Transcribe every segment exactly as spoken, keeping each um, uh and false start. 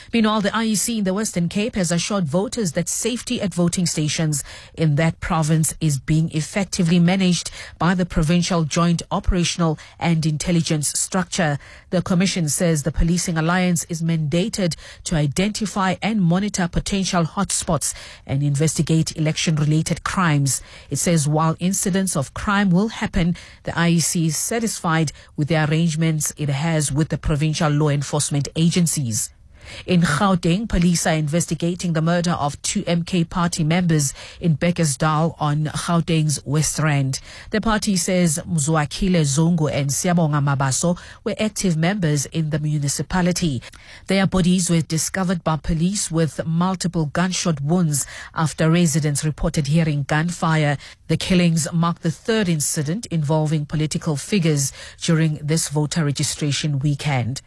Meanwhile, the I E C in the Western Cape has assured voters that safety at voting stations in that province is being effectively managed by the Provincial Joint Operational and Intelligence Structure. The Commission says the Policing Alliance is mandated to identify and monitor potential hotspots and investigate election-related crimes. It says while incidents of crime will happen, the I E C is satisfied with the arrangements it has with the provincial law enforcement agencies. In Gauteng, police are investigating the murder of two M K party members in Bekkersdal on Gauteng's West Rand. The party says Mzwakile Zungu and Siyabonga Mabaso were active members in the municipality. Their bodies were discovered by police with multiple gunshot wounds after residents reported hearing gunfire. The killings mark the third incident involving political figures during this voter registration weekend.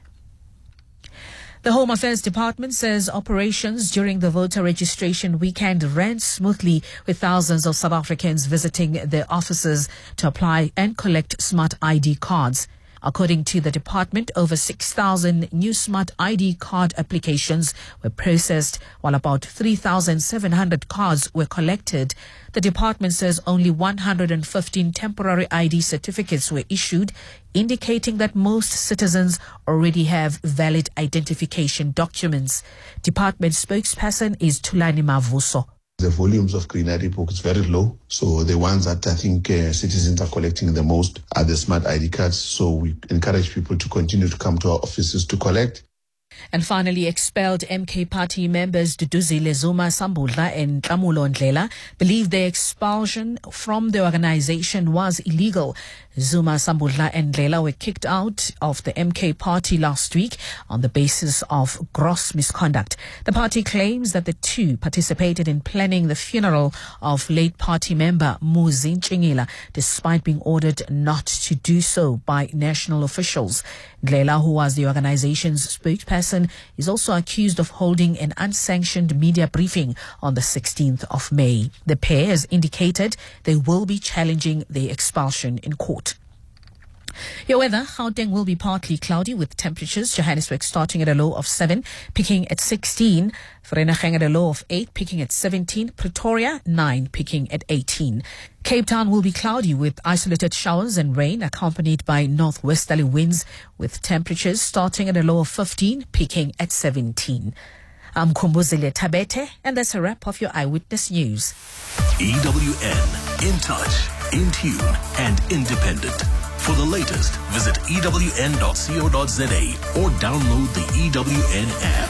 The Home Affairs Department says operations during the voter registration weekend ran smoothly, with thousands of South Africans visiting their offices to apply and collect smart I D cards. According to the department, over six thousand new smart I D card applications were processed, while about three thousand seven hundred cards were collected. The department says only one hundred fifteen temporary I D certificates were issued, indicating that most citizens already have valid identification documents. Department spokesperson is Tulani Mavuso. The volumes of green I D books is very low. So the ones that I think uh, citizens are collecting the most are the smart I D cards. So we encourage people to continue to come to our offices to collect. And finally, expelled M K party members Duduzile Zuma Sambudla and Tlamulo Ndlela believe their expulsion from the organization was illegal. Zuma Sambudla and Ndlela were kicked out of the M K party last week on the basis of gross misconduct. The party claims that the two participated in planning the funeral of late party member Muzi Nchingila, despite being ordered not to do so by national officials. Ndlela, who was the organization's spokesperson, is also accused of holding an unsanctioned media briefing on the sixteenth of May. The pair has indicated they will be challenging the expulsion in court. Your weather: Gauteng will be partly cloudy with temperatures. Johannesburg starting at a low of seven, peaking at sixteen. Vereeniging at a low of eight, peaking at seventeen. Pretoria nine, peaking at eighteen. Cape Town will be cloudy with isolated showers and rain accompanied by northwesterly winds with temperatures starting at a low of fifteen, peaking at seventeen. I'm Kumbuzile Tabete, and that's a wrap of your Eyewitness News. E W N, in touch, in tune, and independent. For the latest, visit E W N dot co dot za or download the E W N app.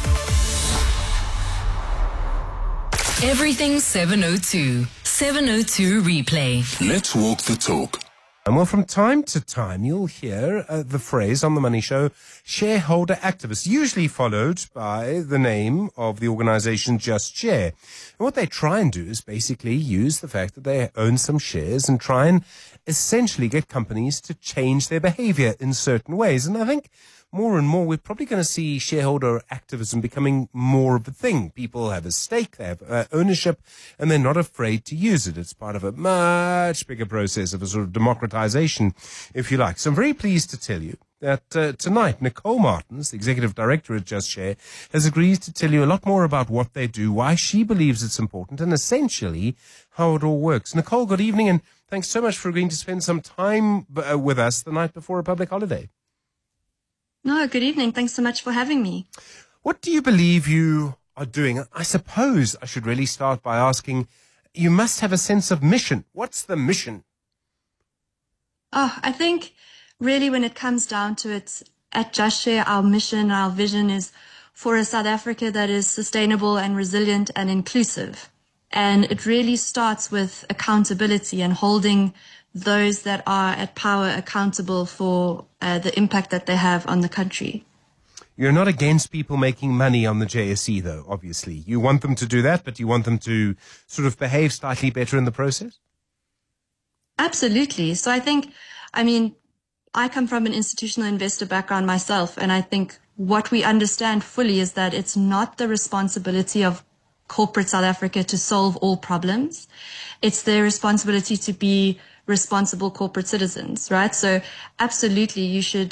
Everything seven oh two. seven oh two replay. Let's walk the talk. And well, from time to time, you'll hear uh, the phrase on The Money Show, shareholder activist, usually followed by the name of the organization Just Share. And what they try and do is basically use the fact that they own some shares and try and essentially get companies to change their behavior in certain ways. And I think more and more, we're probably going to see shareholder activism becoming more of a thing. People have a stake, they have uh, ownership, and they're not afraid to use it. It's part of a much bigger process of a sort of democratization, if you like. So I'm very pleased to tell you that uh, tonight, Nicole Martins, the executive director at Just Share, has agreed to tell you a lot more about what they do, why she believes it's important, and essentially how it all works. Nicole, good evening, and thanks so much for agreeing to spend some time uh, with us the night before a public holiday. No, good evening. Thanks so much for having me. What do you believe you are doing? I suppose I should really start by asking, you must have a sense of mission. What's the mission? Oh, I think really when it comes down to it, at Just Share, our mission, our vision is for a South Africa that is sustainable and resilient and inclusive. And it really starts with accountability and holding those that are at power accountable for uh, the impact that they have on the country. You're not against people making money on the J S E, though, obviously. You want them to do that, but you want them to sort of behave slightly better in the process? Absolutely. So I think, I mean, I come from an institutional investor background myself, and I think what we understand fully is that it's not the responsibility of corporate South Africa to solve all problems. It's their responsibility to be responsible corporate citizens, right? So absolutely, you should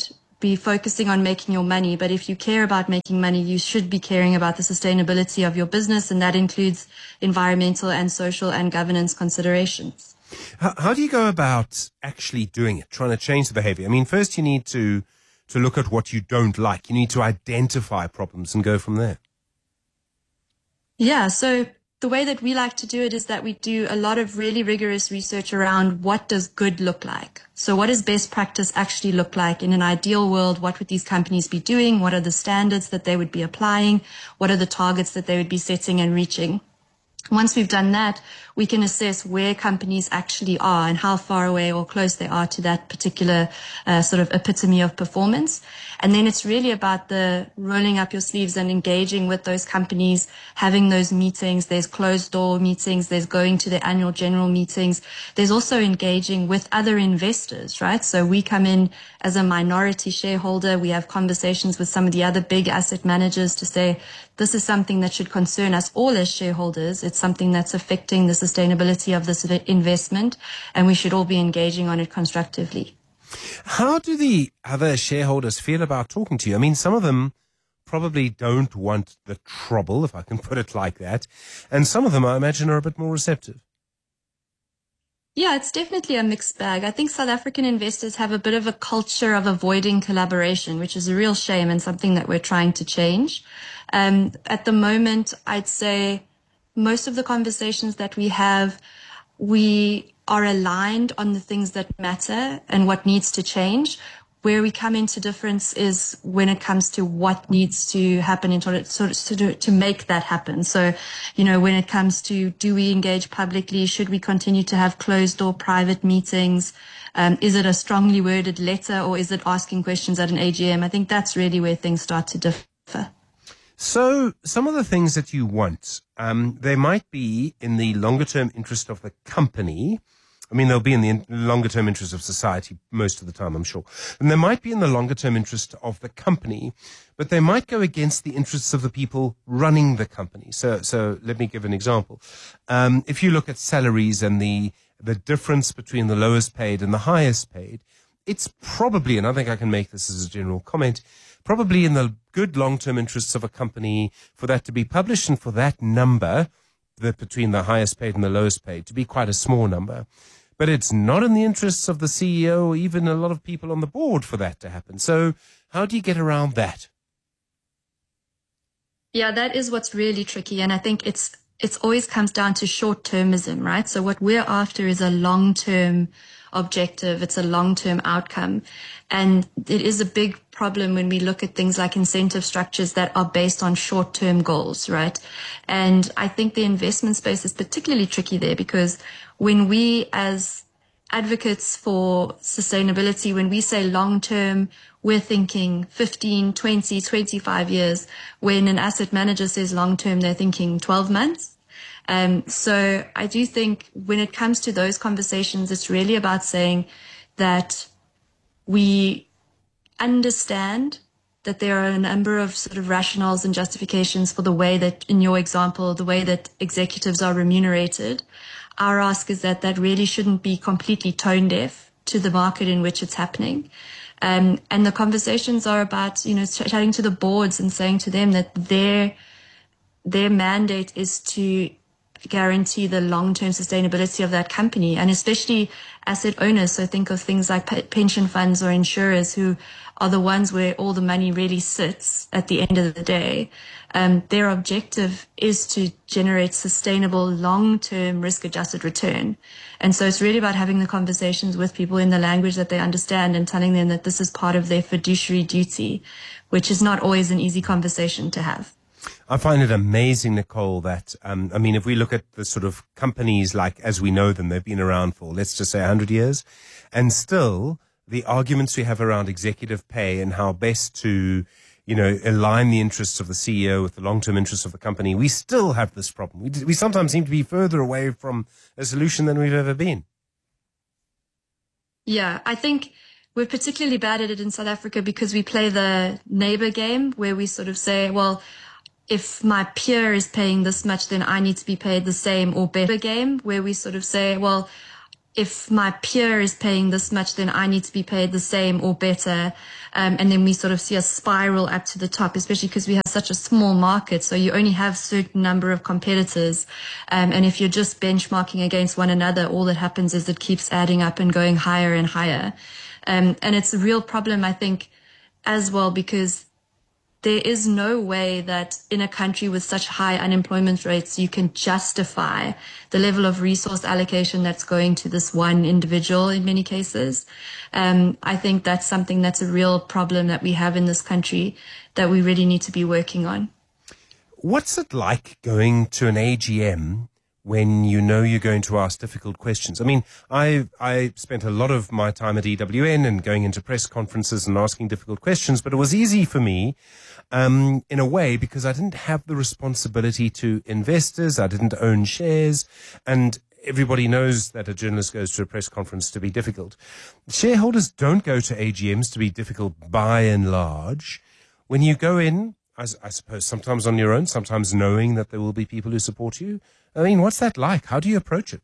be focusing on making your money. But if you care about making money, you should be caring about the sustainability of your business. And that includes environmental and social and governance considerations. How, how do you go about actually doing it, trying to change the behavior? I mean, first you need to, to look at what you don't like. You need to identify problems and go from there. Yeah. So the way that we like to do it is that we do a lot of really rigorous research around what does good look like. So what does best practice actually look like? In an ideal world, what would these companies be doing? What are the standards that they would be applying? What are the targets that they would be setting and reaching? Once we've done that, we can assess where companies actually are and how far away or close they are to that particular uh, sort of epitome of performance. And then it's really about the rolling up your sleeves and engaging with those companies, having those meetings. There's closed door meetings. There's going to the annual general meetings. There's also engaging with other investors, right? So we come in as a minority shareholder. We have conversations with some of the other big asset managers to say, this is something that should concern us all as shareholders. It's something that's affecting the sustainability of this investment, and we should all be engaging on it constructively. How do the other shareholders feel about talking to you? I mean, some of them probably don't want the trouble, if I can put it like that, and some of them, I imagine, are a bit more receptive. Yeah, it's definitely a mixed bag. I think South African investors have a bit of a culture of avoiding collaboration, which is a real shame and something that we're trying to change. Um, at the moment, I'd say most of the conversations that we have, we are aligned on the things that matter and what needs to change. Where we come into difference is when it comes to what needs to happen in order to, to, to make that happen. So, you know, when it comes to, do we engage publicly? Should we continue to have closed door private meetings? Um, is it a strongly worded letter, or is it asking questions at an A G M? I think that's really where things start to differ. So some of the things that you want, um, they might be in the longer term interest of the company. I mean, they'll be in the in- longer term interest of society most of the time, I'm sure. And they might be in the longer term interest of the company, but they might go against the interests of the people running the company. So, so let me give an example. Um, if you look at salaries and the, the difference between the lowest paid and the highest paid, it's probably, and I think I can make this as a general comment, probably in the good long-term interests of a company for that to be published and for that number, the, between the highest paid and the lowest paid, to be quite a small number. But it's not in the interests of the C E O or even a lot of people on the board for that to happen. So how do you get around that? Yeah, that is what's really tricky. And I think it's it's always comes down to short-termism, right? So what we're after is a long-term objective. It's a long-term outcome. And it is a big problem when we look at things like incentive structures that are based on short-term goals, right? And I think the investment space is particularly tricky there, because when we as advocates for sustainability, when we say long-term, we're thinking fifteen, twenty, twenty-five years. When an asset manager says long-term, they're thinking twelve months. Um, so I do think when it comes to those conversations, it's really about saying that we understand that there are a number of sort of rationales and justifications for the way that, in your example, the way that executives are remunerated. Our ask is that that really shouldn't be completely tone deaf to the market in which it's happening. Um, and the conversations are about, you know, chatting to the boards and saying to them that their, their mandate is to guarantee the long-term sustainability of that company, and especially asset owners. So think of things like pe- pension funds or insurers, who are the ones where all the money really sits at the end of the day. Um, their objective is to generate sustainable long-term risk-adjusted return. And so it's really about having the conversations with people in the language that they understand and telling them that this is part of their fiduciary duty, which is not always an easy conversation to have. I find it amazing, Nicole, that, um, I mean, if we look at the sort of companies like as we know them, they've been around for, let's just say, one hundred years, and still the arguments we have around executive pay and how best to, you know, align the interests of the C E O with the long-term interests of the company, we still have this problem. We, we sometimes seem to be further away from a solution than we've ever been. Yeah, I think we're particularly bad at it in South Africa because we play the neighbor game, where we sort of say, well, if my peer is paying this much, then I need to be paid the same or better game, where we sort of say, well, if my peer is paying this much, then I need to be paid the same or better. Um, and then we sort of see a spiral up to the top, especially because we have such a small market. So you only have a certain number of competitors. Um, and if you're just benchmarking against one another, all that happens is it keeps adding up and going higher and higher. Um, and it's a real problem, I think, as well, because there is no way that in a country with such high unemployment rates, you can justify the level of resource allocation that's going to this one individual in many cases. Um, I think that's something that's a real problem that we have in this country that we really need to be working on. What's it like going to an A G M when you know you're going to ask difficult questions? I mean, I I spent a lot of my time at E W N and going into press conferences and asking difficult questions, but it was easy for me um, in a way because I didn't have the responsibility to investors. I didn't own shares, and everybody knows that a journalist goes to a press conference to be difficult. Shareholders don't go to A G Ms to be difficult by and large. When you go in, I, I suppose sometimes on your own, sometimes knowing that there will be people who support you. I mean, what's that like? How do you approach it?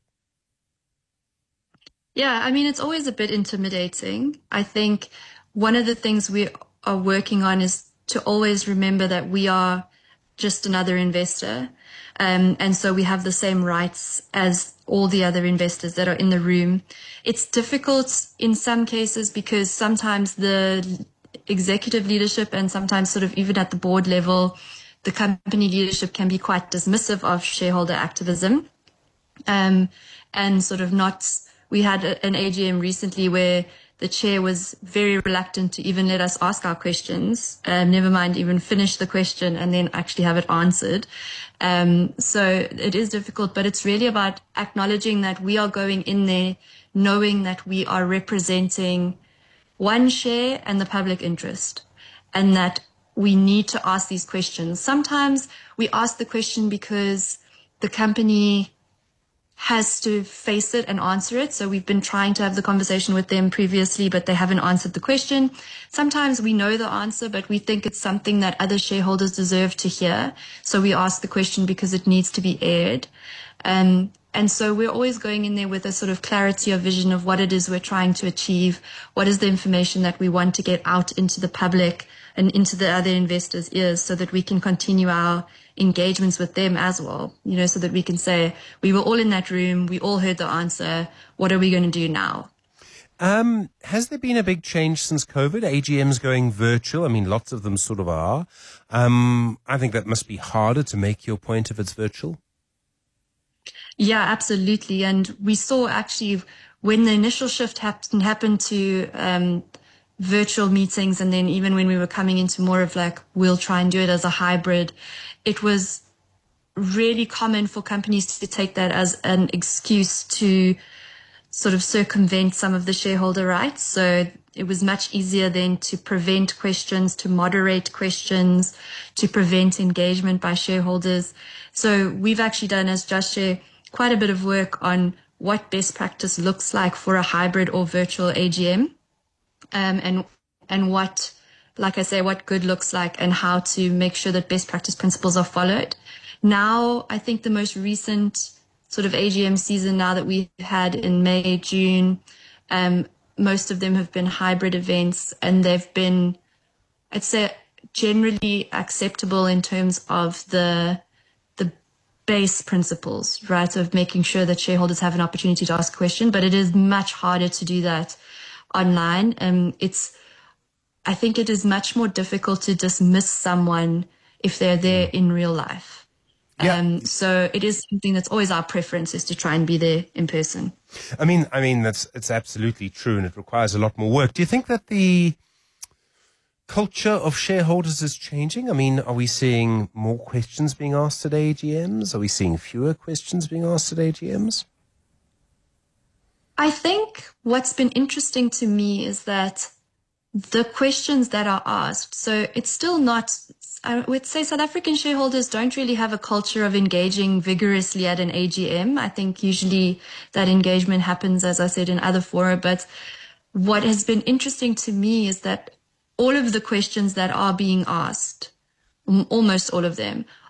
Yeah, I mean, it's always a bit intimidating. I think one of the things we are working on is to always remember that we are just another investor. Um, and so we have the same rights as all the other investors that are in the room. It's difficult in some cases because sometimes the executive leadership and sometimes sort of even at the board level, the company leadership can be quite dismissive of shareholder activism. Um, and sort of not, we had a, an A G M recently where the chair was very reluctant to even let us ask our questions, um, never mind even finish the question and then actually have it answered. Um, so it is difficult, but it's really about acknowledging that we are going in there knowing that we are representing one share and the public interest, and that we need to ask these questions. Sometimes we ask the question because the company has to face it and answer it. So we've been trying to have the conversation with them previously, but they haven't answered the question. Sometimes we know the answer, but we think it's something that other shareholders deserve to hear. So we ask the question because it needs to be aired. Um, and so we're always going in there with a sort of clarity of vision of what it is we're trying to achieve, what is the information that we want to get out into the public and into the other investors' ears so that we can continue our engagements with them as well, you know, so that we can say, we were all in that room, we all heard the answer, what are we going to do now? Um, has there been a big change since COVID? A G Ms going virtual? I mean, lots of them sort of are. Um, I think that must be harder to make your point if it's virtual. Yeah, absolutely. And we saw actually when the initial shift happened, happened to um, virtual meetings, and then even when we were coming into more of like, we'll try and do it as a hybrid, it was really common for companies to take that as an excuse to sort of circumvent some of the shareholder rights. So it was much easier then to prevent questions, to moderate questions, to prevent engagement by shareholders. So we've actually done as Just Share quite a bit of work on what best practice looks like for a hybrid or virtual A G M, um, and and what, like I say, what good looks like and how to make sure that best practice principles are followed. Now, I think the most recent sort of A G M season now that we had in May, June, um, most of them have been hybrid events, and they've been, I'd say, generally acceptable in terms of the the base principles, right, of making sure that shareholders have an opportunity to ask a question. But it is much harder to do that online. Um, it's, I think it is much more difficult to dismiss someone if they're there in real life. Yeah. Um, so it is something that's always our preference, is to try and be there in person. I mean, I mean, that's, it's absolutely true, and it requires a lot more work. Do you think that the culture of shareholders is changing? I mean, are we seeing more questions being asked at A G Ms? Are we seeing fewer questions being asked at A G Ms? I think what's been interesting to me is that the questions that are asked, so it's still not, I would say South African shareholders don't really have a culture of engaging vigorously at an A G M. I think usually that engagement happens, as I said, in other fora. But what has been interesting to me is that all of the questions that are being asked, almost all of them,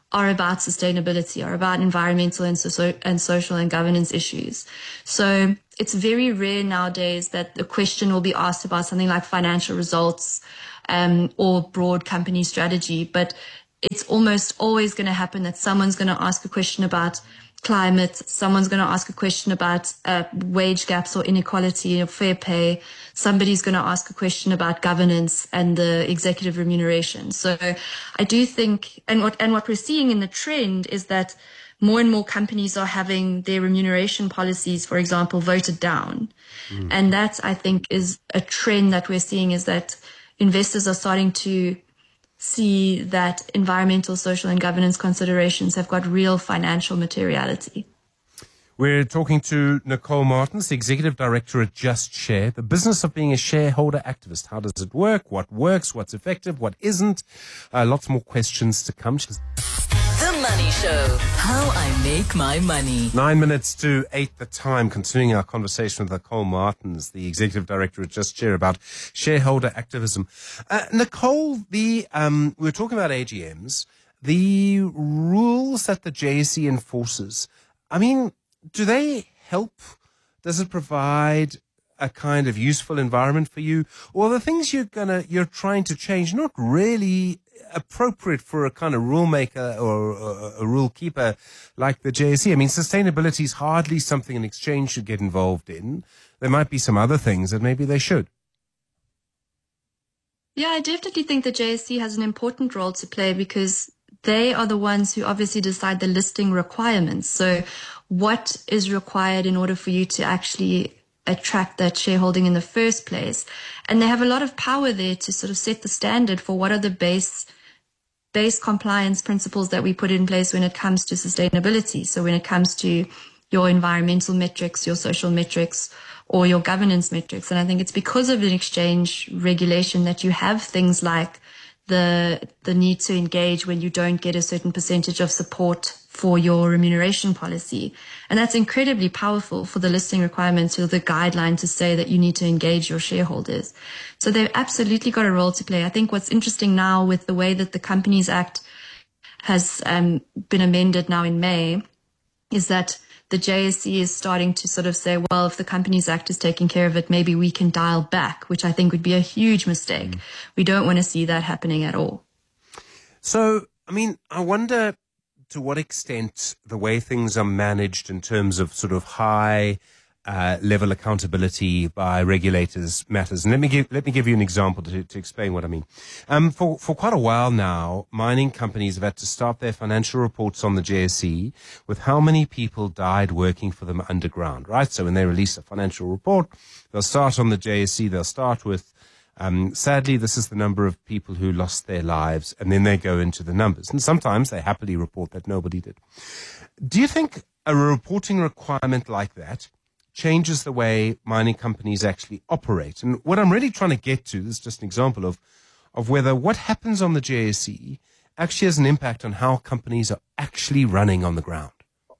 are about sustainability, are about environmental and, so- and social and governance issues. So it's very rare nowadays that the question will be asked about something like financial results um, or broad company strategy, but it's almost always going to happen that someone's going to ask a question about climate, someone's going to ask a question about uh, wage gaps or inequality or fair pay, somebody's going to ask a question about governance and the executive remuneration. So I do think, and what and what we're seeing in the trend is that more and more companies are having their remuneration policies, for example, voted down. Mm. And that, I think, is a trend that we're seeing, is that investors are starting to see that environmental, social and governance considerations have got real financial materiality. We're talking to Nicole Martins, the Executive Director at Just Share, the business of being a shareholder activist. How does it work? What works? What's effective? What isn't? Uh, lots more questions to come. The Money Show. How I make my money. Nine minutes to eight the time, continuing our conversation with Nicole Martins, the Executive Director at Just Share, about shareholder activism. Uh, Nicole, the um, we were talking about A G Ms. The rules that the J S E enforces, I mean, do they help? Does it provide a kind of useful environment for you? Or the things you're gonna you're trying to change not really appropriate for a kind of rule maker or a, a rule keeper like the J S E? I mean, sustainability is hardly something an exchange should get involved in. There might be some other things that maybe they should. Yeah, I definitely think the J S E has an important role to play, because they are the ones who obviously decide the listing requirements. So what is required in order for you to actually attract that shareholding in the first place? And they have a lot of power there to sort of set the standard for what are the base base compliance principles that we put in place when it comes to sustainability. So when it comes to your environmental metrics, your social metrics, or your governance metrics. And I think it's because of an exchange regulation that you have things like the the need to engage when you don't get a certain percentage of support for your remuneration policy. And that's incredibly powerful for the listing requirements or the guideline to say that you need to engage your shareholders. So they've absolutely got a role to play. I think what's interesting now with the way that the Companies Act has um, been amended now in May is that the J S E is starting to sort of say, well, if the Companies Act is taking care of it, maybe we can dial back, which I think would be a huge mistake. Mm. We don't want to see that happening at all. So, I mean, I wonder to what extent the way things are managed in terms of sort of high uh, level accountability by regulators matters. And let me give let me give you an example to, to explain what I mean. Um, for for quite a while now, mining companies have had to start their financial reports on the J S E with how many people died working for them underground, right? So when they release a financial report, they'll start on the J S E. They'll start with, Um, sadly, this is the number of people who lost their lives, and then they go into the numbers. And sometimes they happily report that nobody did. Do you think a reporting requirement like that changes the way mining companies actually operate? And what I'm really trying to get to, this is just an example of, of whether what happens on the J S E actually has an impact on how companies are actually running on the ground.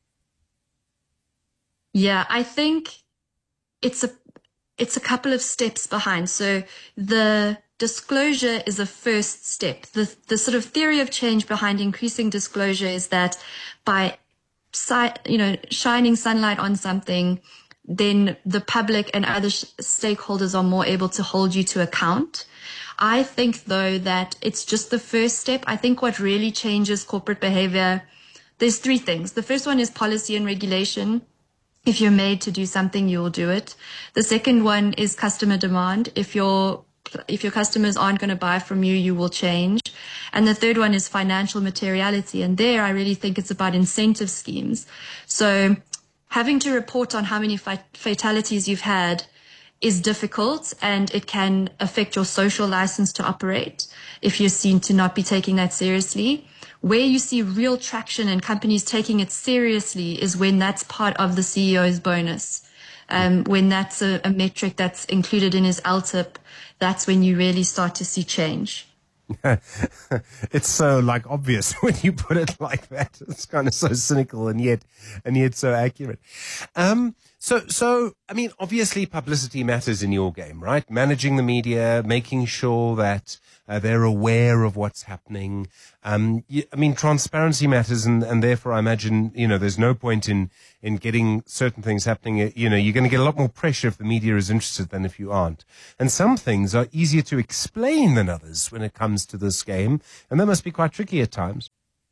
Yeah, I think it's a It's a couple of steps behind. So the disclosure is a first step. The the sort of theory of change behind increasing disclosure is that by, you know, shining sunlight on something, then the public and other sh- stakeholders are more able to hold you to account. I think, though, that it's just the first step. I think what really changes corporate behavior, there's three things. The first one is policy and regulation. If you're made to do something, you will do it. The second one is customer demand. If your if your customers aren't going to buy from you, you will change. And the third one is financial materiality. And there, I really think it's about incentive schemes. So having to report on how many fat- fatalities you've had is difficult, and it can affect your social license to operate if you're seen to not be taking that seriously. Where you see real traction and companies taking it seriously is when that's part of the C E O's bonus. Um, when that's a, a metric that's included in his L T I P, that's when you really start to see change. It's so like obvious when you put it like that. It's kind of so cynical and yet and yet so accurate. Um, So, so I mean, obviously publicity matters in your game, right? Managing the media, making sure that uh, they're aware of what's happening. Um, you, I mean, transparency matters, and, and therefore I imagine, you know, there's no point in, in getting certain things happening. You know, you're going to get a lot more pressure if the media is interested than if you aren't. And some things are easier to explain than others when it comes to this game, and that must be quite tricky at times.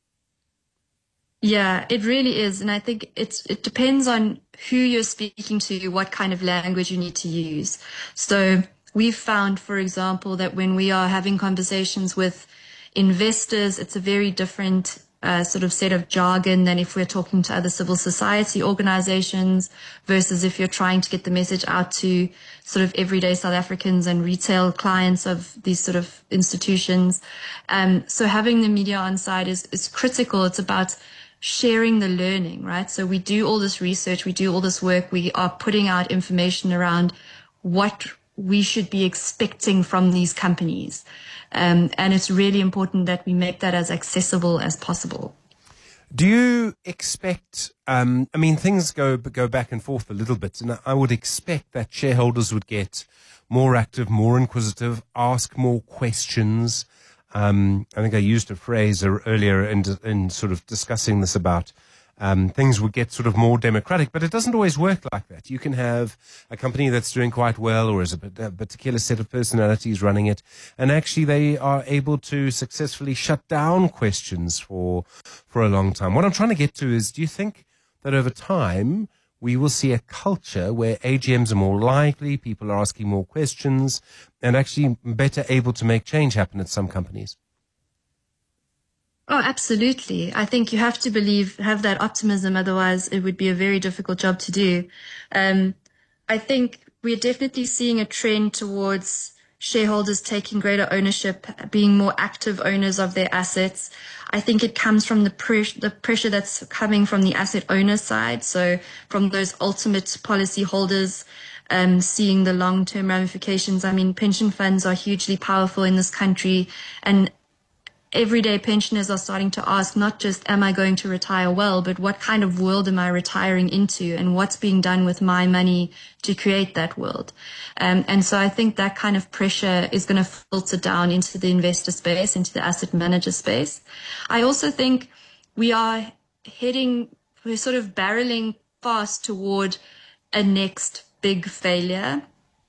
Yeah, it really is. And I think it's, it depends on who you're speaking to, what kind of language you need to use. So we've found, for example, that when we are having conversations with investors, it's a very different uh, sort of set of jargon than if we're talking to other civil society organizations versus if you're trying to get the message out to sort of everyday South Africans and retail clients of these sort of institutions. Um, so having the media on side is, is critical. It's about sharing the learning, right? So we do all this research, we do all this work, we are putting out information around what we should be expecting from these companies. Um, and it's really important that we make that as accessible as possible. Do you expect, um, I mean, things go go back and forth a little bit, and I would expect that shareholders would get more active, more inquisitive, ask more questions. Um, I think I used a phrase earlier in, in sort of discussing this about um, things would get sort of more democratic, but it doesn't always work like that. You can have a company that's doing quite well or is a, a particular set of personalities running it, and actually they are able to successfully shut down questions for for a long time. What I'm trying to get to is, do you think that over time we will see a culture where A G Ms are more likely, people are asking more questions, and actually better able to make change happen at some companies? Oh, absolutely. I think you have to believe, have that optimism. Otherwise, it would be a very difficult job to do. Um, I think we're definitely seeing a trend towards shareholders taking greater ownership, being more active owners of their assets. I think it comes from the, pres- the pressure that's coming from the asset owner side. So from those ultimate policy holders, um, seeing the long-term ramifications. I mean, pension funds are hugely powerful in this country, and everyday pensioners are starting to ask not just, am I going to retire well, but what kind of world am I retiring into, and what's being done with my money to create that world? Um, and so I think that kind of pressure is going to filter down into the investor space, into the asset manager space. I also think we are heading, we're sort of barreling fast toward a next big failure.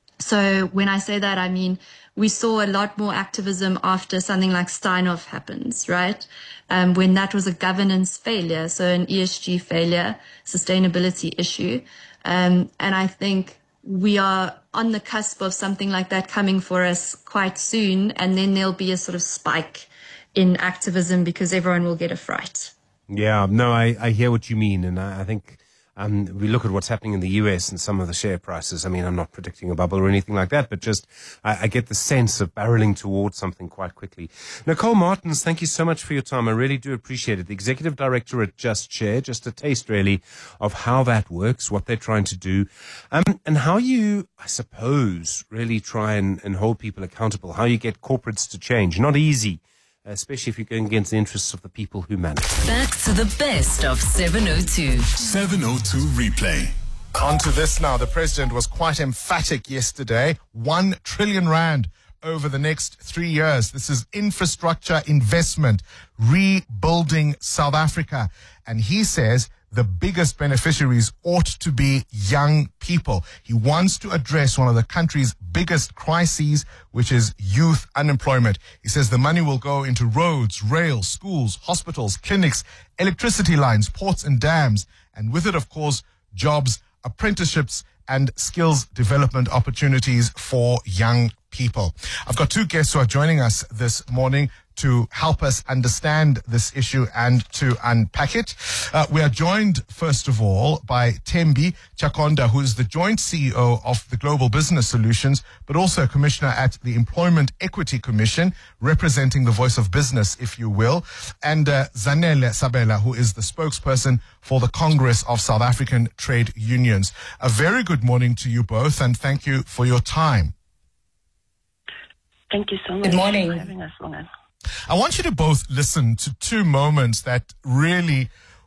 So when I say that, I mean, we saw a lot more activism after something like Steinhoff happens, right? Um, when that was a governance failure, so an E S G failure, sustainability issue. Um, and I think we are on the cusp of something like that coming for us quite soon. And then there'll be a sort of spike in activism because everyone will get a fright. Yeah, no, I, I hear what you mean. And I, I think Um, we look at what's happening in the U S and some of the share prices. I mean, I'm not predicting a bubble or anything like that, but just I, I get the sense of barreling towards something quite quickly. Nicole Martins, thank you so much for your time. I really do appreciate it. The Executive Director at Just Share, just a taste really of how that works, what they're trying to do, um, and how you, I suppose, really try and, and hold people accountable, how you get corporates to change. Not easy, especially if you're going against the interests of the people who manage. Back to the best of seven oh two. seven oh two Replay. On to this now. The president was quite emphatic yesterday. One trillion rand over the next three years. This is infrastructure investment, rebuilding South Africa. And he says the biggest beneficiaries ought to be young people. He wants to address one of the country's biggest crises, which is youth unemployment. He says the money will go into roads, rail, schools, hospitals, clinics, electricity lines, ports and dams. And with it, of course, jobs, apprenticeships, and skills development opportunities for young people. I've got two guests who are joining us this morning to help us understand this issue and to unpack it. Uh, we are joined, first of all, by Thembi Chakonda, who is the joint C E O of the Global Business Solutions, but also a commissioner at the Employment Equity Commission, representing the voice of business, if you will, and uh, Zanele Sabela, who is the spokesperson for the Congress of South African Trade Unions. A very good morning to you both, and thank you for your time. Thank you so much Good morning. for having us, Longan. I want you to both listen to two moments that really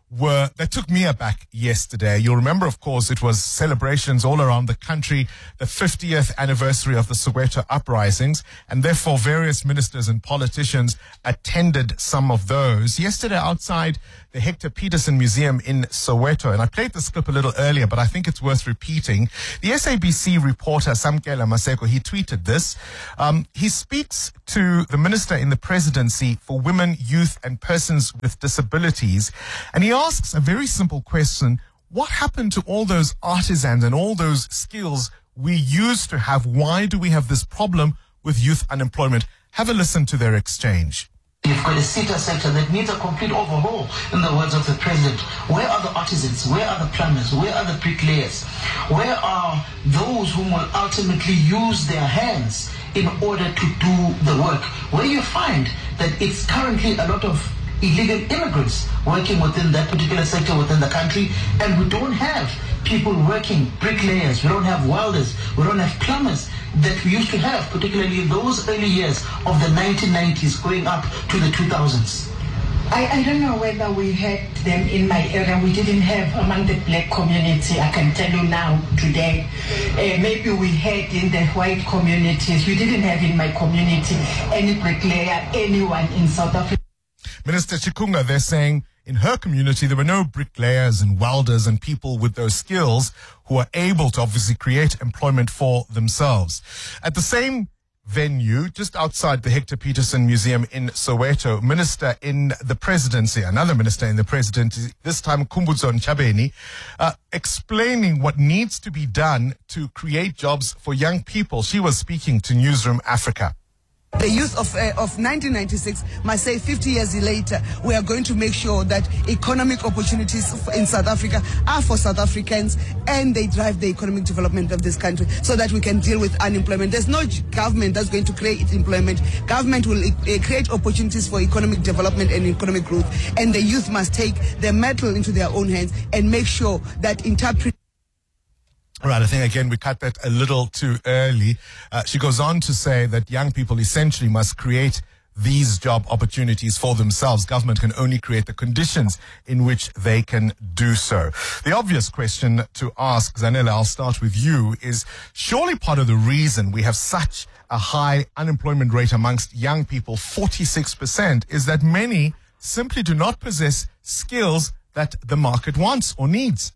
were, that took me aback yesterday. You'll remember, of course, it was celebrations all around the country, the fiftieth anniversary of the Soweto uprisings, and therefore various ministers and politicians attended some of those. Yesterday outside the Hector Peterson Museum in Soweto, and I played this clip a little earlier, but I think it's worth repeating. The S A B C reporter Samkela Maseko, he tweeted this. Um, he speaks to the minister in the presidency for women, youth and persons with disabilities, and he asks a very simple question. What happened to all those artisans and all those skills we used to have? Why do we have this problem with youth unemployment? Have a listen to their exchange. You've got a SETA sector that needs a complete overhaul, in the words of the president. Where are the artisans? Where are the plumbers? Where are the bricklayers? Where are those who will ultimately use their hands in order to do the work? Where you find that it's currently a lot of illegal immigrants working within that particular sector within the country, and we don't have people working, bricklayers, we don't have welders, we don't have plumbers that we used to have, particularly in those early years of the nineteen nineties going up to the two thousands. I, I don't know whether we had them in my area. We didn't have among the black community, I can tell you now, today. Uh, maybe we had in the white communities. We didn't have in my community any bricklayer, anyone in South Africa. Minister Chikunga, they're saying in her community there were no bricklayers and welders and people with those skills who are able to obviously create employment for themselves. At the same venue, just outside the Hector Peterson Museum in Soweto, minister in the presidency, another minister in the presidency, this time Khumbudzo Ntshavheni, uh, explaining what needs to be done to create jobs for young people. She was speaking to Newsroom Africa. The youth of uh, of nineteen ninety-six must say fifty years later, we are going to make sure that economic opportunities in South Africa are for South Africans and they drive the economic development of this country so that we can deal with unemployment. There's no government that's going to create employment. Government will uh, create opportunities for economic development and economic growth, and the youth must take the matter into their own hands and make sure that interpret. Right, I think again we cut that a little too early. Uh, she goes on to say that young people essentially must create these job opportunities for themselves. Government can only create the conditions in which they can do so. The obvious question to ask, Zanele, I'll start with you, is surely part of the reason we have such a high unemployment rate amongst young people, forty-six percent, is that many simply do not possess skills that the market wants or needs.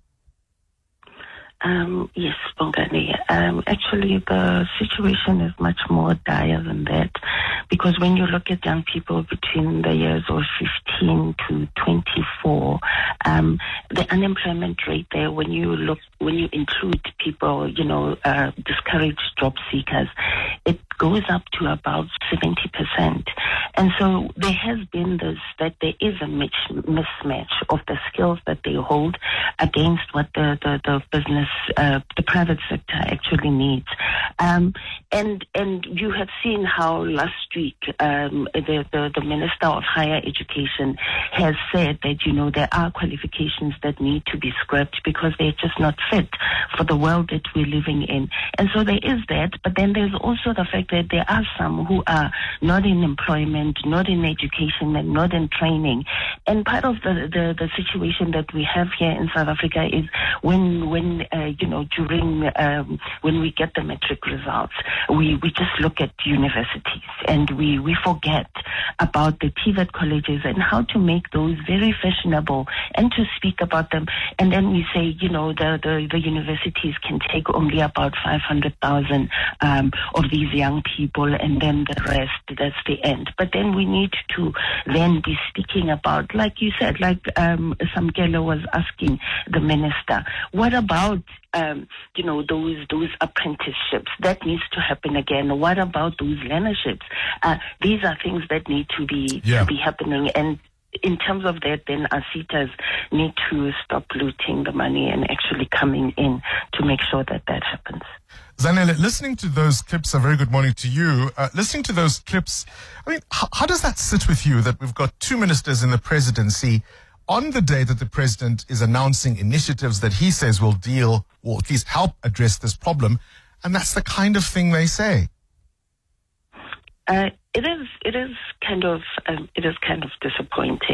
Um, yes, Bongani. Um, actually, the situation is much more dire than that, because when you look at young people between the years of fifteen to twenty-four, um, the unemployment rate there, when you look, when you include people, you know, uh, discouraged job seekers, it goes up to about seventy percent. And so there has been this, that there is a mismatch of the skills that they hold against what the, the, the business, uh, the private sector actually needs. Um, and and you have seen how last week um, the, the, the Minister of Higher Education has said that, you know, there are qualifications that need to be scrapped because they're just not fit for the world that we're living in. And so there is that, but then there's also the fact that there are some who are not in employment, not in education, and not in training. And part of the, the, the situation that we have here in South Africa is when, when uh, you know, during, um, when we get the matric results, we, we just look at universities and we, we forget about the T V E T colleges and how to make those very fashionable and to speak about them. And then we say, you know, the, the, the universities can take only about five hundred thousand um, of these young people, and then the rest, that's the end. But then we need to then be speaking about, like you said, like um, Samkela was asking the minister, what about Um, you know, those those apprenticeships? That needs to happen again. What about those learnerships? Uh, these are things that need to be yeah. to be happening. And in terms of that, then our SETAs need to stop looting the money and actually coming in to make sure that that happens. Zanele, listening to those clips, a very good morning to you. Uh, listening to those clips, I mean, how, how does that sit with you that we've got two ministers in the presidency on the day that the president is announcing initiatives that he says will deal or at least help address this problem, and that's the kind of thing they say? Uh, it is. It is kind of. Um, it is kind of disappointing.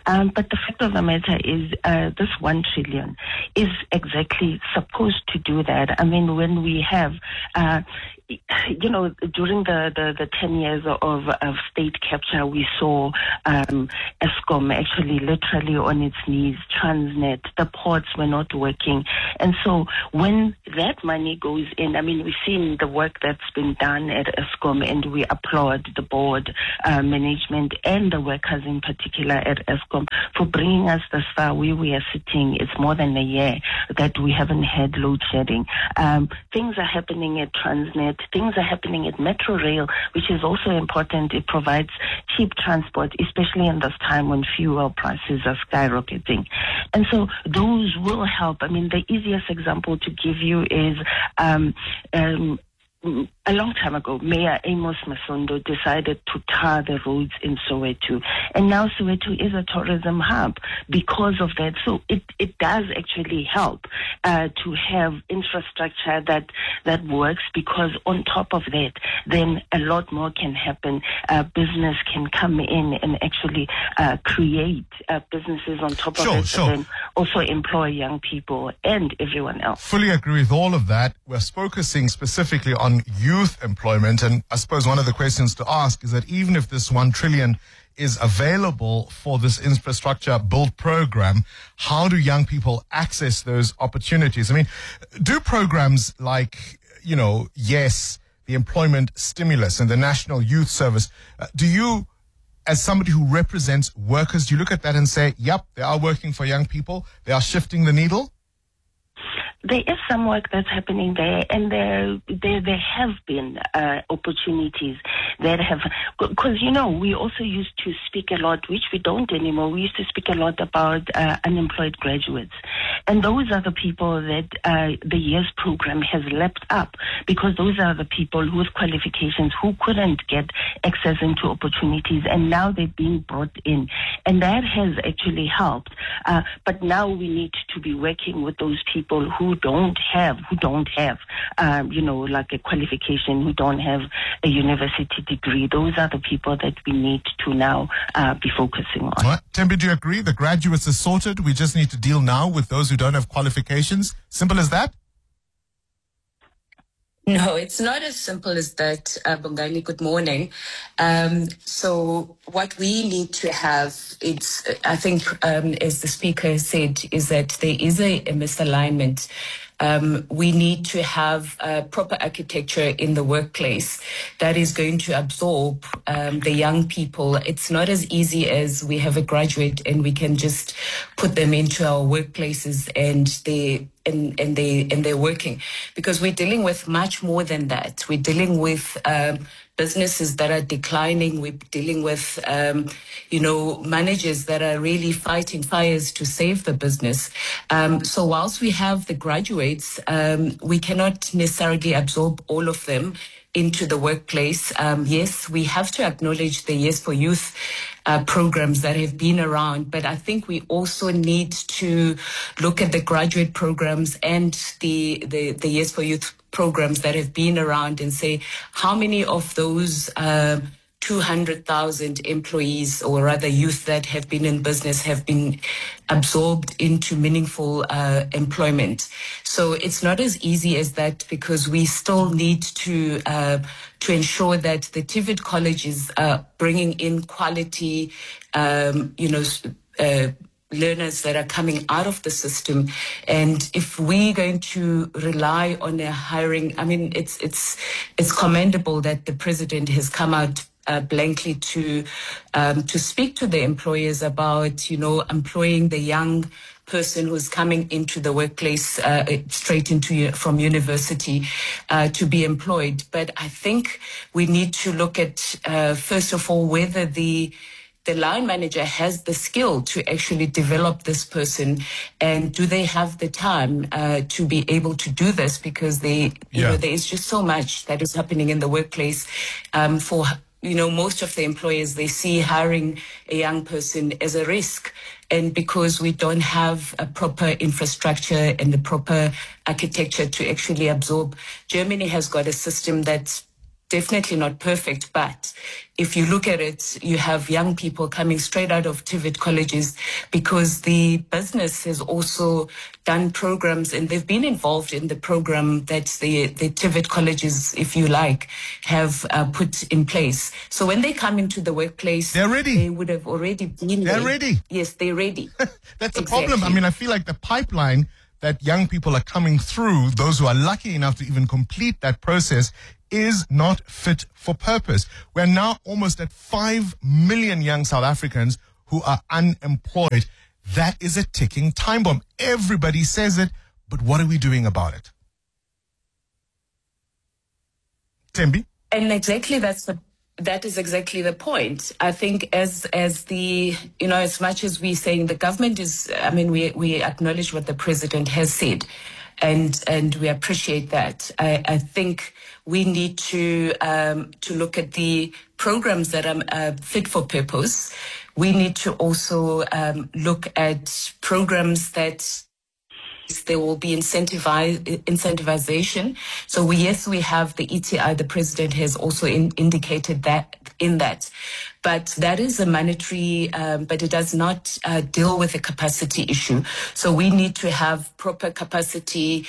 Um, but the fact of the matter is, uh, this one trillion is exactly supposed to do that. I mean, when we have, uh, you know, during the, the, the ten years of, of state capture, we saw um, Eskom actually literally on its knees, Transnet, the ports were not working. And so when that money goes in, I mean, we've seen the work that's been done at Eskom, and we applaud the board, uh, management, and the workers in particular at Eskom for bringing us this far. Where we are sitting, it's more than a year that we haven't had load shedding. Um, things are happening at Transnet. Things are happening at Metro Rail, which is also important. It provides cheap transport, especially in this time when fuel prices are skyrocketing. And so those will help. I mean, the easiest example to give you is um, um, a long time ago, Mayor Amos Masondo decided to tar the roads in Soweto. And now Soweto is a tourism hub because of that. So it, it does actually help uh, to have infrastructure that, that works, because on top of that, then a lot more can happen. Uh, business can come in and actually uh, create uh, businesses on top sure, of it, sure. but then also employ young people and everyone else. Fully agree with all of that. We're focusing specifically on youth employment, and I suppose one of the questions to ask is that even if this one trillion is available for this infrastructure build program, how do young people access those opportunities? I mean, do programs like, you know, YES, the employment stimulus, and the National Youth Service, uh, do you, as somebody who represents workers, do you look at that and say, yep, they are working for young people, they are shifting the needle? There is some work that's happening there, and there there, there have been uh, opportunities that have, because, you know, we also used to speak a lot, which we don't anymore, we used to speak a lot about uh, unemployed graduates. And those are the people that uh, the YES program has leapt up, because those are the people with qualifications who couldn't get access into opportunities, and now they're being brought in. And that has actually helped. Uh, but now we need to be working with those people who don't have, who don't have, um, you know, like a qualification, who don't have a university degree. Those are the people that we need to now uh, be focusing on. All right. Tembi, do you agree? The graduates are sorted. We just need to deal now with those who don't have qualifications. Simple as that? No, it's not as simple as that, uh, Bongani. Good morning. Um, so what we need to have, it's, I think, um, as the speaker said, is that there is a, a misalignment. Um, we need to have uh, proper architecture in the workplace that is going to absorb um, the young people. It's not as easy as we have a graduate and we can just put them into our workplaces and they and, and they and they're working, because we're dealing with much more than that. We're dealing with um, businesses that are declining. We're dealing with, um, you know, managers that are really fighting fires to save the business. Um, so whilst we have the graduates, um, we cannot necessarily absorb all of them into the workplace. Um, yes, we have to acknowledge the Yes for Youth uh, programs that have been around, but I think we also need to look at the graduate programs and the, the, the Yes for Youth programs that have been around and say, how many of those uh, two hundred thousand employees, or rather youth that have been in business, have been absorbed into meaningful uh, employment. So it's not as easy as that, because we still need to uh, to ensure that the T V E T college is uh, bringing in quality, um, you know, uh, learners that are coming out of the system. And if we're going to rely on a hiring, I mean, it's it's it's commendable that the president has come out Uh, blankly to um, to speak to the employers about, you know, employing the young person who's coming into the workplace uh, straight into from university uh, to be employed. But I think we need to look at uh, first of all whether the the line manager has the skill to actually develop this person, and do they have the time uh, to be able to do this, because they, you Yeah. know, there is just so much that is happening in the workplace um, for. You know, most of the employers, they see hiring a young person as a risk. And because we don't have a proper infrastructure and the proper architecture to actually absorb, Germany has got a system that's definitely not perfect, but if you look at it, you have young people coming straight out of T V E T colleges because the business has also done programs and they've been involved in the program that the, the T V E T colleges, if you like, have uh, put in place. So when they come into the workplace, they're ready. They would have already been They're there. ready. Yes, they're ready. That's the Exactly. problem. I mean, I feel like the pipeline that young people are coming through, those who are lucky enough to even complete that process, is not fit for purpose. We're now almost at five million young South Africans who are unemployed. That is a ticking time bomb. Everybody says it, but what are we doing about it? Thembi? And exactly that's the that is exactly the point. I think as as the you know as much as we're saying the government is, I mean we we acknowledge what the president has said, and and we appreciate that. I, I think we need to um, to look at the programs that are uh, fit for purpose. We need to also um, look at programs that there will be incentivize, incentivization. So we, yes, we have the E T I. The president has also in, indicated that in that. But that is a monetary, um, but it does not uh, deal with the capacity issue. So we need to have proper capacity,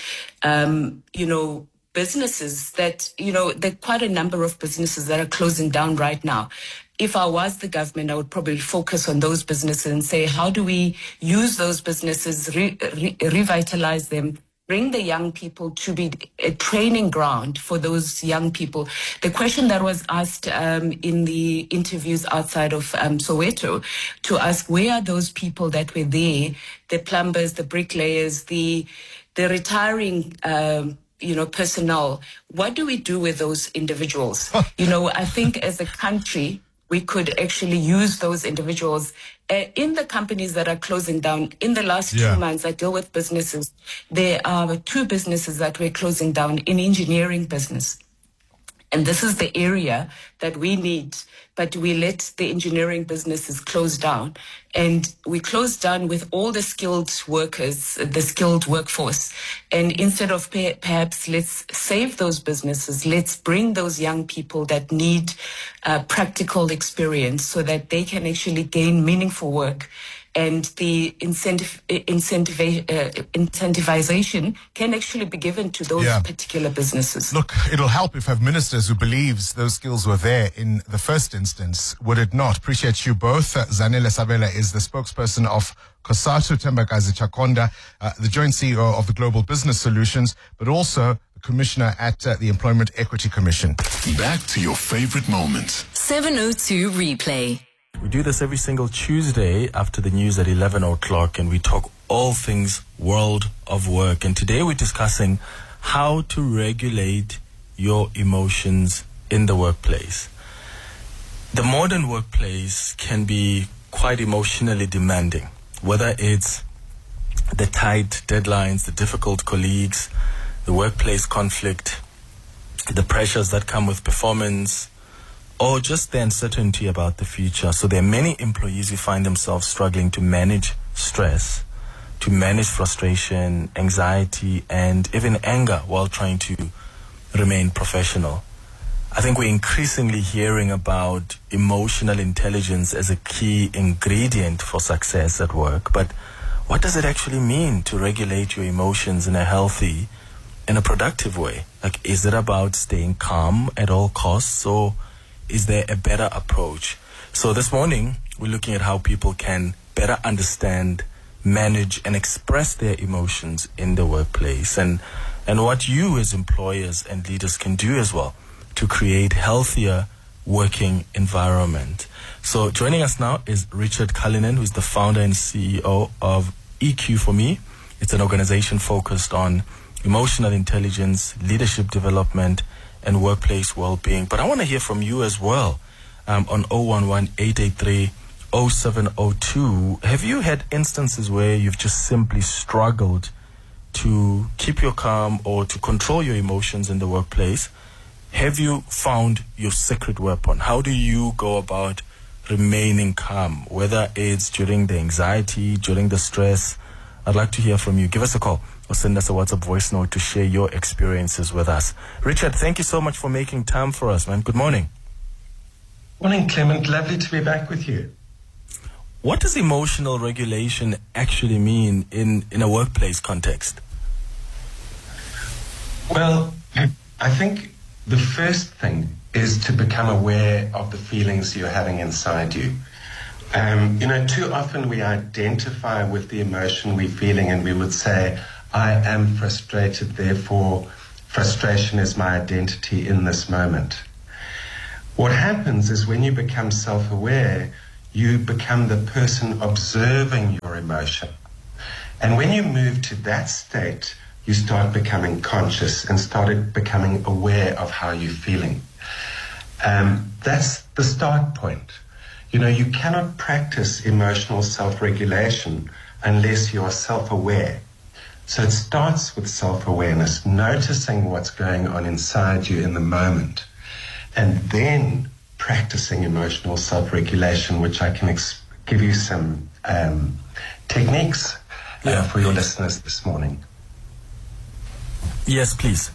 um, you know, businesses that, you know, there are quite a number of businesses that are closing down right now. If I was the government, I would probably focus on those businesses and say, how do we use those businesses, re- re- revitalize them, bring the young people to be a training ground for those young people. The question that was asked um, in the interviews outside of um, Soweto, to ask where are those people that were there, the plumbers, the bricklayers, the the retiring um, you know, personnel, what do we do with those individuals? You know, I think as a country, we could actually use those individuals uh, in the companies that are closing down. In the last Yeah. two months, I deal with businesses. There are two businesses that we're closing down in engineering business. And this is the area that we need, but we let the engineering businesses close down. And we close down with all the skilled workers, the skilled workforce. And instead of per- perhaps let's save those businesses, let's bring those young people that need uh, practical experience so that they can actually gain meaningful work. And the incentive, incentive, uh, incentivization can actually be given to those Yeah. particular businesses. Look, it'll help if I have ministers who believes those skills were there in the first instance, would it not? Appreciate you both. Uh, Zanele Sabela is the spokesperson of COSATU, Thembekazi Chakonda, uh, the joint C E O of the Global Business Solutions, but also the commissioner at uh, the Employment Equity Commission. Back to your favorite moments. seven oh two Replay. We do this every single Tuesday after the news at eleven o'clock, and we talk all things world of work. And today we're discussing how to regulate your emotions in the workplace. The modern workplace can be quite emotionally demanding, whether it's the tight deadlines, the difficult colleagues, the workplace conflict, the pressures that come with performance, or just the uncertainty about the future. So there are many employees who find themselves struggling to manage stress, to manage frustration, anxiety, and even anger while trying to remain professional. I think we're increasingly hearing about emotional intelligence as a key ingredient for success at work. But what does it actually mean to regulate your emotions in a healthy, in a productive way? Like, is it about staying calm at all costs, or is there a better approach? So this morning, we're looking at how people can better understand, manage, and express their emotions in the workplace, and and what you as employers and leaders can do as well to create healthier working environment. So joining us now is Richard Cullinan, who's the founder and C E O of E Q for Me. It's an organization focused on emotional intelligence, leadership development, and workplace well-being. But I want to hear from you as well um, on zero one one, eight eight three, zero seven zero two. Have you had instances where you've just simply struggled to keep your calm or to control your emotions in the workplace? Have you found your secret weapon? How do you go about remaining calm, whether it's during the anxiety, during the stress? I'd like to hear from you. Give us a call or send us a WhatsApp voice note to share your experiences with us. Richard, thank you so much for making time for us, man. Good morning. Morning, Clement. Lovely to be back with you. What does emotional regulation actually mean in, in a workplace context? Well, I think the first thing is to become aware of the feelings you're having inside you. Um, you know, too often we identify with the emotion we're feeling and we would say, I am frustrated, therefore frustration is my identity in this moment. What happens is when you become self-aware, you become the person observing your emotion. And when you move to that state, you start becoming conscious and started becoming aware of how you're feeling. Um, that's the start point. You know, you cannot practice emotional self-regulation unless you are self-aware. So it starts with self-awareness, noticing what's going on inside you in the moment, and then practicing emotional self-regulation, which I can ex- give you some um, techniques uh, yeah, for your listeners this morning. Yes, please.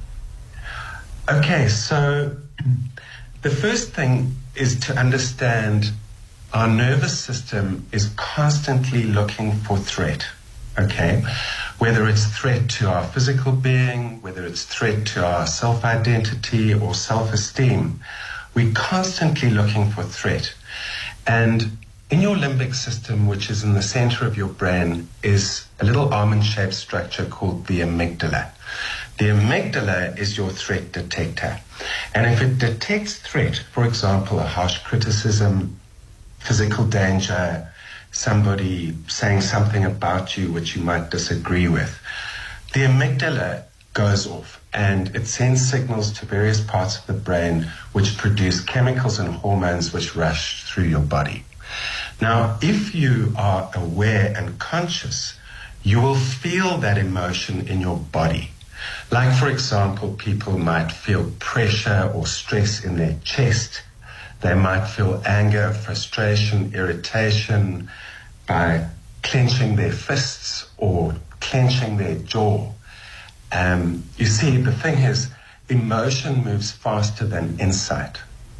Okay, so the first thing is to understand our nervous system is constantly looking for threat, okay? Whether it's threat to our physical being, whether it's threat to our self-identity or self-esteem, we're constantly looking for threat. And in your limbic system, which is in the center of your brain, is a little almond-shaped structure called the amygdala. The amygdala is your threat detector. And if it detects threat, for example, a harsh criticism, physical danger, somebody saying something about you which you might disagree with, the amygdala goes off and it sends signals to various parts of the brain which produce chemicals and hormones which rush through your body. Now, if you are aware and conscious, you will feel that emotion in your body. Like, for example, people might feel pressure or stress in their chest. They might feel anger, frustration, irritation by clenching their fists or clenching their jaw. Um, you see, the thing is, emotion moves faster than insight.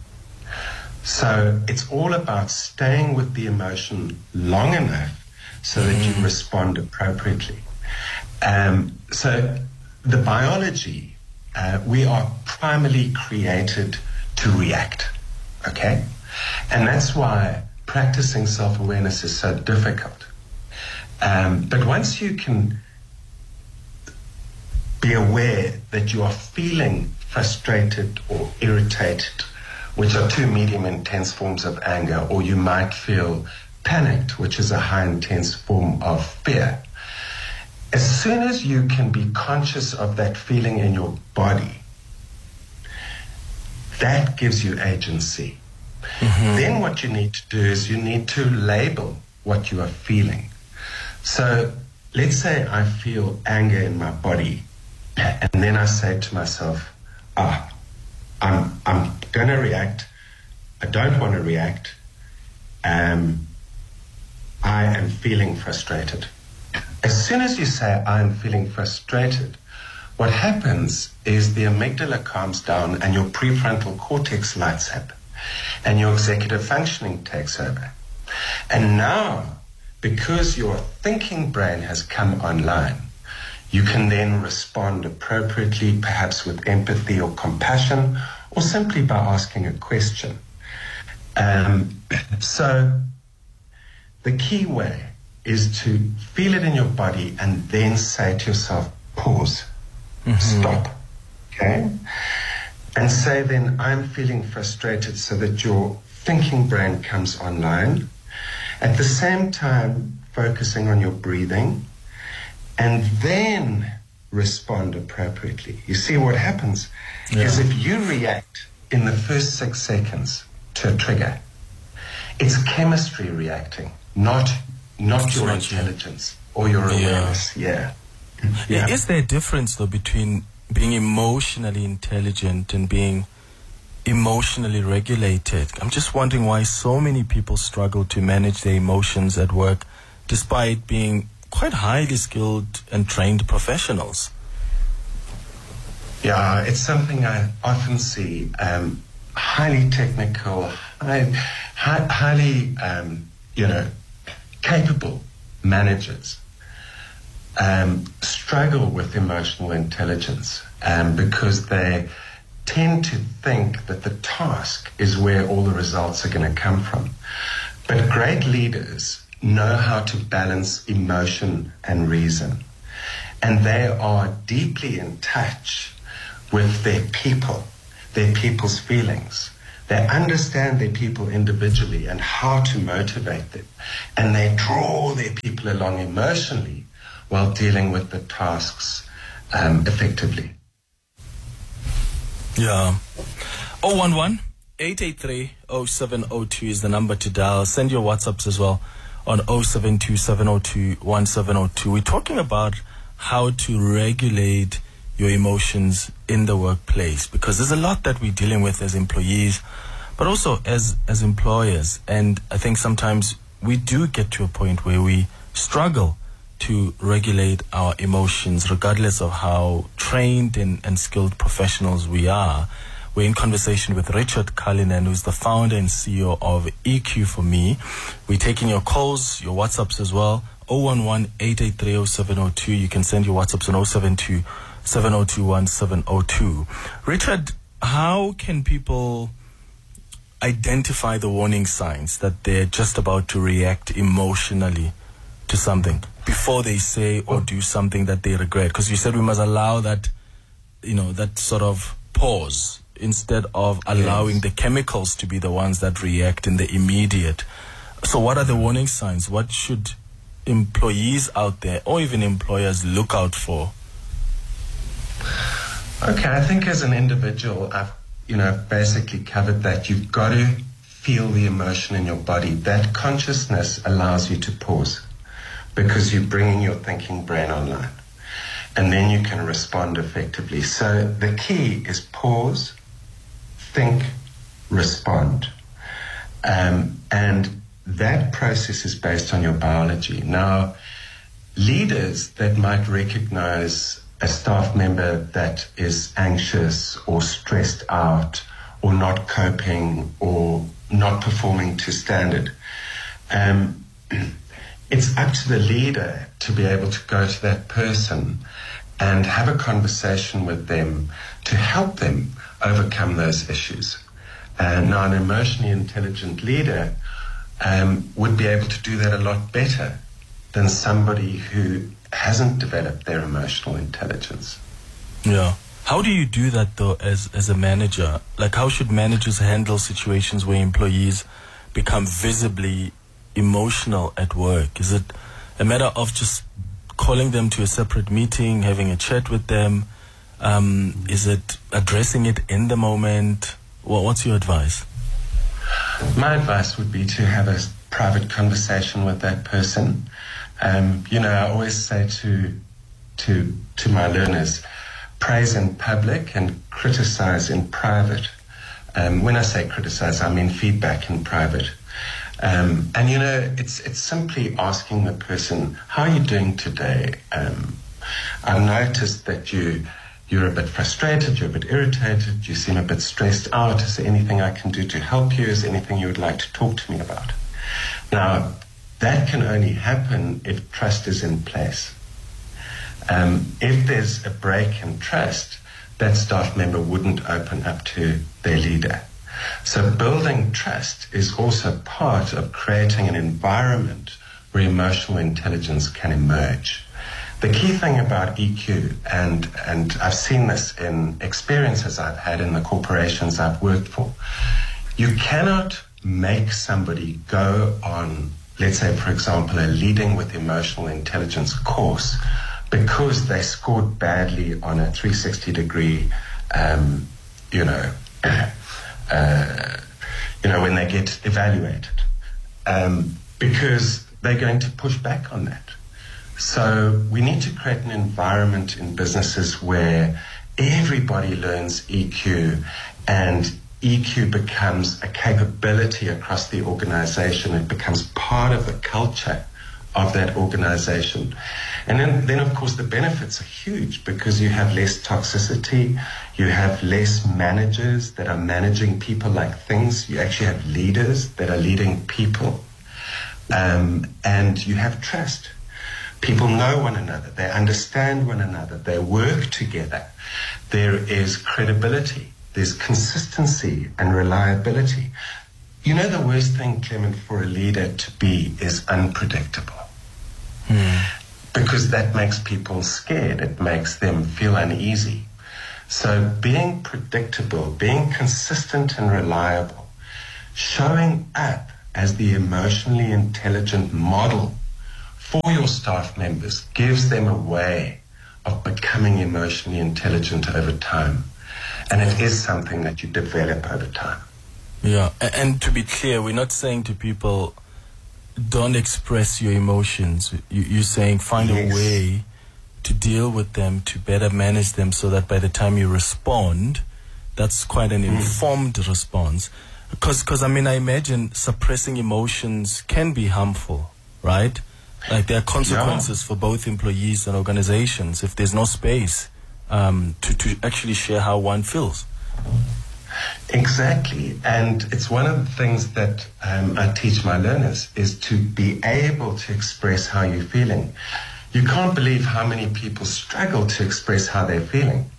So it's all about staying with the emotion long enough so that you respond appropriately. Um, so the biology, uh, we are primarily created to react, okay? And that's why practicing self-awareness is so difficult. Um, but once you can be aware that you are feeling frustrated or irritated, which are two medium intense forms of anger, or you might feel panicked, which is a high intense form of fear. As soon as you can be conscious of that feeling in your body, that gives you agency. Mm-hmm. Then what you need to do is you need to label what you are feeling. So let's say I feel anger in my body, and then I say to myself, ah, I'm I'm going to react. I don't want to react. Um, I am feeling frustrated. As soon as you say, I'm feeling frustrated, what happens is the amygdala calms down and your prefrontal cortex lights up and your executive functioning takes over. And now, because your thinking brain has come online, you can then respond appropriately, perhaps with empathy or compassion, or simply by asking a question. Um, so the key way is to feel it in your body and then say to yourself, pause, mm-hmm. stop, okay? And say then, I'm feeling frustrated, so that your thinking brain comes online. At the same time, focusing on your breathing, and then respond appropriately. You see, what happens yeah. is if you react in the first six seconds to a trigger, it's chemistry reacting, not not your intelligence or your awareness. Yeah. yeah. Is there a difference, though, between being emotionally intelligent and being emotionally regulated? I'm just wondering why so many people struggle to manage their emotions at work, despite being quite highly skilled and trained professionals. Yeah, it's something I often see. Um, highly technical, high, high, highly, um, you know, capable managers um, struggle with emotional intelligence um, because they tend to think that the task is where all the results are going to come from. But great leaders know how to balance emotion and reason. And they are deeply in touch with their people, their people's feelings. They understand their people individually and how to motivate them. And they draw their people along emotionally while dealing with the tasks um, effectively. Yeah. oh one one, eight eight three, oh seven oh two is the number to dial. Send your WhatsApps as well on oh seven two, seven oh two, one seven oh two. We're talking about how to regulate your emotions in the workplace, because there's a lot that we're dealing with as employees, but also as, as employers. And I think sometimes we do get to a point where we struggle to regulate our emotions, regardless of how trained and, and skilled professionals we are. We're in conversation with Richard Cullinan, who's the founder and C E O of E Q for Me. We're taking your calls, your WhatsApps as well. oh one one, eight eight three, oh seven oh two. You can send your WhatsApps on oh seven two, seven oh two, one seven oh two. Richard, how can people identify the warning signs that they're just about to react emotionally to something before they say or do something that they regret? Because you said we must allow that, you know, that sort of pause instead of allowing yes. the chemicals to be the ones that react in the immediate. So what are the warning signs? What should employees out there or even employers look out for? Okay, I think as an individual, I've, you know, basically covered that. You've got to feel the emotion in your body. That consciousness allows you to pause because you're bringing your thinking brain online. And then you can respond effectively. So the key is pause, think, respond. Um, and that process is based on your biology. Now, leaders that might recognize a staff member that is anxious or stressed out or not coping or not performing to standard, um, it's up to the leader to be able to go to that person and have a conversation with them to help them overcome those issues. Uh, now, an emotionally intelligent leader um, would be able to do that a lot better than somebody who hasn't developed their emotional intelligence. Yeah. How do you do that, though, as, as a manager? Like, how should managers handle situations where employees become visibly emotional at work? Is it a matter of just calling them to a separate meeting, having a chat with them? Um, is it addressing it in the moment? Well, what's your advice? My advice would be to have a private conversation with that person. Um, you know, I always say to to to my learners, praise in public and criticize in private. Um, when I say criticize, I mean feedback in private. Um, and, you know, it's it's simply asking the person, how are you doing today? Um, I've noticed that you, you're a bit frustrated, you're a bit irritated, you seem a bit stressed out. Is there anything I can do to help you? Is there anything you would like to talk to me about? Now, that can only happen if trust is in place. Um, if there's a break in trust, that staff member wouldn't open up to their leader. So building trust is also part of creating an environment where emotional intelligence can emerge. The key thing about E Q, and, and I've seen this in experiences I've had in the corporations I've worked for, you cannot make somebody go on, let's say, for example, a Leading with Emotional Intelligence course because they scored badly on a three sixty degree, um, you know, Uh, you know, when they get evaluated, um, because they're going to push back on that. So we need to create an environment in businesses where everybody learns E Q and E Q becomes a capability across the organization. It becomes part of the culture of that organization. And then, then, of course, the benefits are huge because you have less toxicity, you have less managers that are managing people like things, you actually have leaders that are leading people, um, and you have trust. People know one another, they understand one another, they work together. There is credibility, there's consistency and reliability. You know, the worst thing, Clement, for a leader to be is unpredictable. Hmm. Because that makes people scared. It makes them feel uneasy. So being predictable, being consistent and reliable, showing up as the emotionally intelligent model for your staff members gives them a way of becoming emotionally intelligent over time. And it is something that you develop over time. Yeah, and to be clear, we're not saying to people, don't express your emotions. You're saying find yes. a way to deal with them, to better manage them, so that by the time you respond, that's quite an mm. informed response. Because, because I mean, I imagine suppressing emotions can be harmful, right? Like there are consequences yeah. for both employees and organizations if there's no space um, to, to actually share how one feels. Exactly, and it's one of the things that um, I teach my learners is to be able to express how you're feeling. You can't believe how many people struggle to express how they're feeling.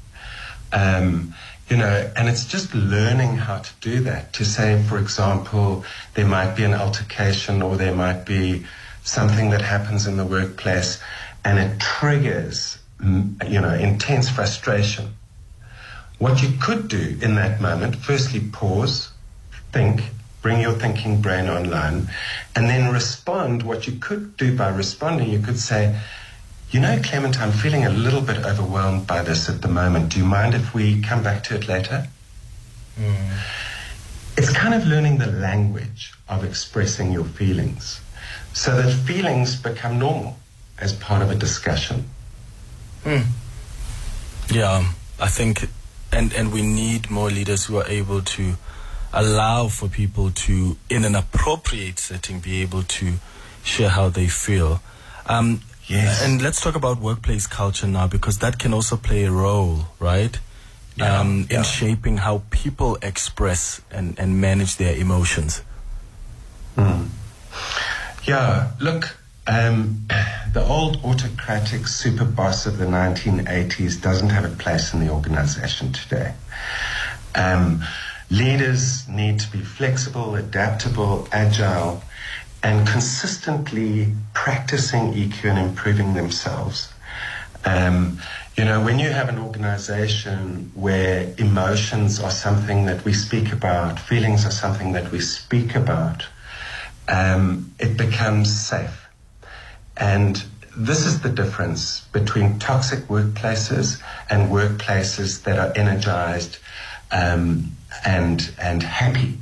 Um, you know, and it's just learning how to do that. To say, for example, there might be an altercation or there might be something that happens in the workplace and it triggers, you know, intense frustration. What you could do in that moment, firstly pause, think, bring your thinking brain online, and then respond. What you could do by responding, you could say, you know, Clement, I'm feeling a little bit overwhelmed by this at the moment. Do you mind if we come back to it later? Mm. It's kind of learning the language of expressing your feelings so that feelings become normal as part of a discussion. Mm. Yeah, I think... And and we need more leaders who are able to allow for people to, in an appropriate setting, be able to share how they feel. Um, yes. And let's talk about workplace culture now, because that can also play a role, right? Yeah, um, yeah. In shaping how people express and, and manage their emotions. Mm. Yeah, look... Um, the old autocratic super boss of the nineteen eighties doesn't have a place in the organization today. Um, leaders need to be flexible, adaptable, agile, and consistently practicing E Q and improving themselves. Um, you know, when you have an organization where emotions are something that we speak about, feelings are something that we speak about, um, it becomes safe. And this is the difference between toxic workplaces and workplaces that are energized um, and and happy.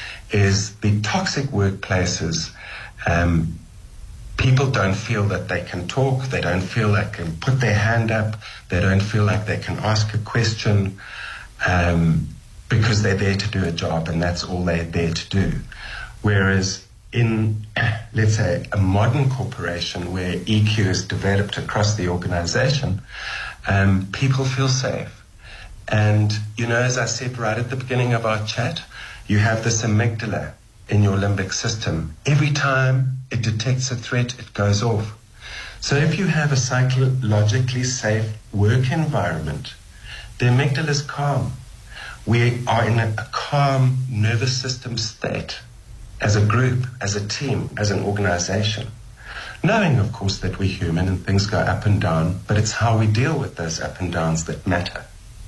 Is the toxic workplaces, um, people don't feel that they can talk, they don't feel like they can put their hand up, they don't feel like they can ask a question, um, because they're there to do a job and that's all they're there to do. Whereas in, let's say, a modern corporation where E Q is developed across the organization, um, people feel safe. And, you know, as I said right at the beginning of our chat, you have this amygdala in your limbic system. Every time it detects a threat, it goes off. So if you have a psychologically safe work environment, the amygdala is calm. We are in a, a calm nervous system state as a group, as a team, as an organization. Knowing, of course, that we're human and things go up and down, but it's how we deal with those up and downs that matter.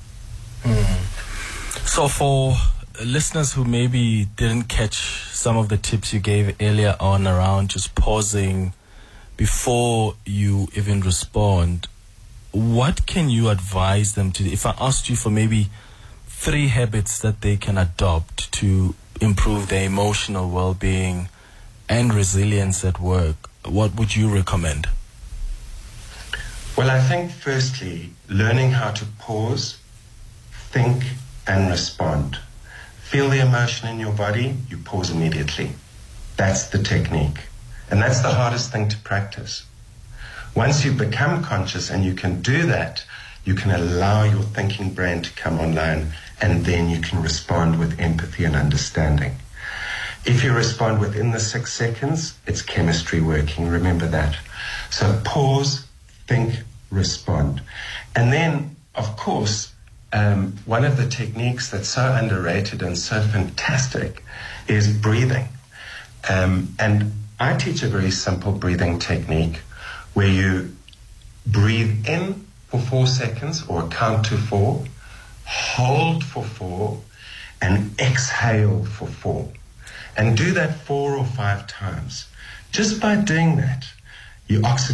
Mm. So for listeners who maybe didn't catch some of the tips you gave earlier on around just pausing before you even respond, what can you advise them to do? If I asked you for maybe three habits that they can adopt to improve their emotional well-being and resilience at work, what would you recommend? Well, I think firstly, learning how to pause, think, and respond. Feel the emotion in your body, you pause immediately. That's the technique. And that's the hardest thing to practice. Once you become conscious and you can do that, you can allow your thinking brain to come online, and then you can respond with empathy and understanding. If you respond within the six seconds, it's chemistry working. Remember that. So pause, think, respond. And then, of course, um, one of the techniques that's so underrated and so fantastic is breathing. Um, and I teach a very simple breathing technique where you breathe in for four seconds or count to four, hold for four, and exhale for four. And do that four or five times. Just by doing that, you oxygen